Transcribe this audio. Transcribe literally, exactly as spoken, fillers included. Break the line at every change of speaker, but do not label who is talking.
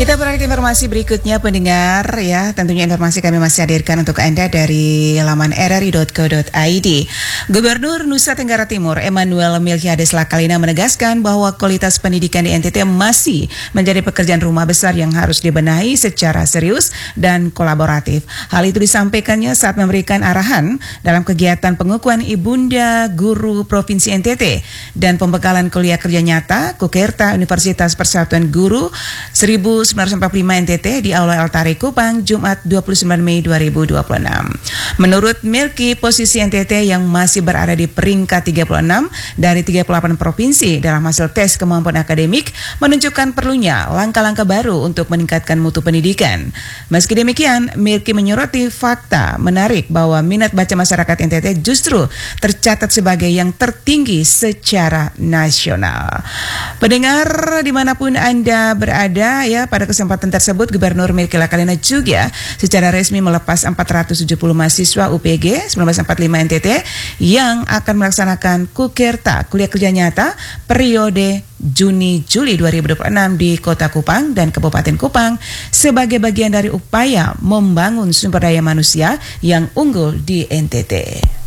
Kita beralih ke informasi berikutnya pendengar ya. Tentunya informasi kami masih hadirkan untuk Anda dari laman r r i dot co dot i d. Gubernur Nusa Tenggara Timur Emmanuel Melkiades Lakalina menegaskan bahwa kualitas pendidikan di N T T masih menjadi pekerjaan rumah besar yang harus dibenahi secara serius dan kolaboratif. Hal itu disampaikannya saat memberikan arahan dalam kegiatan pengukuhan Ibunda Guru Provinsi N T T dan pembekalan kuliah kerja nyata Kukerta Universitas Persatuan Guru seribu sembilan ratus empat puluh lima N T T di Aula Altari Kupang, Jumat dua puluh sembilan Mei dua ribu dua puluh enam. Menurut Melki, posisi N T T yang masih berada di peringkat tiga puluh enam dari tiga puluh delapan provinsi dalam hasil tes kemampuan akademik menunjukkan perlunya langkah-langkah baru untuk meningkatkan mutu pendidikan. Meski demikian, Melki menyoroti fakta menarik bahwa minat baca masyarakat N T T justru tercatat sebagai yang tertinggi secara nasional. Pendengar dimanapun Anda berada ya, pada kesempatan tersebut Gubernur Melki Lakalina juga secara resmi melepas empat ratus tujuh puluh mahasiswa U P G seribu sembilan ratus empat puluh lima N T T yang akan melaksanakan Kukerta kuliah kerja nyata periode Juni-Juli dua ribu dua puluh enam di Kota Kupang dan Kabupaten Kupang sebagai bagian dari upaya membangun sumber daya manusia yang unggul di N T T.